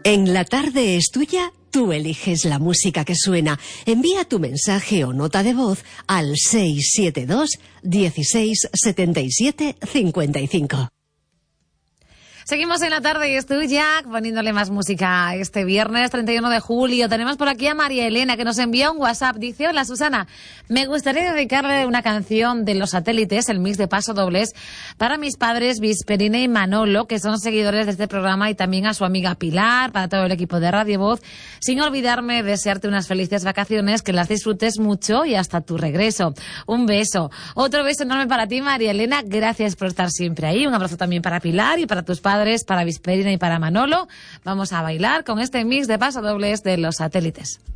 En La Tarde es Tuya, tú eliges la música que suena. Envía tu mensaje o nota de voz al 672 16 77 55. Seguimos en La Tarde es Tuya, poniéndole más música este viernes 31 de julio. Tenemos por aquí a María Elena, que nos envía un WhatsApp. Dice: hola Susana, me gustaría dedicarle una canción de Los Satélites, el mix de pasodobles, para mis padres Visperina y Manolo, que son seguidores de este programa, y también a su amiga Pilar, para todo el equipo de Radio Voz, sin olvidarme desearte unas felices vacaciones, que las disfrutes mucho y hasta tu regreso. Un beso. Otro beso enorme para ti, María Elena. Gracias por estar siempre ahí. Un abrazo también para Pilar y para tus padres, para Visperina y para Manolo. Vamos a bailar con este mix de pasodobles de Los Satélites.